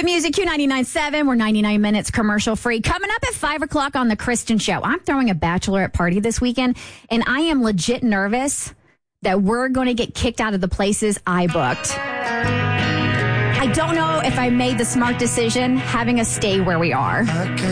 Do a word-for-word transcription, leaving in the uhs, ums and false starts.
Good music, Q ninety-nine point seven. We're ninety-nine minutes commercial free. Coming up at five o'clock on The Kristen Show. I'm throwing a bachelorette party this weekend, and I am legit nervous that we're going to get kicked out of the places I booked. I don't know if I made the smart decision having us stay where we are.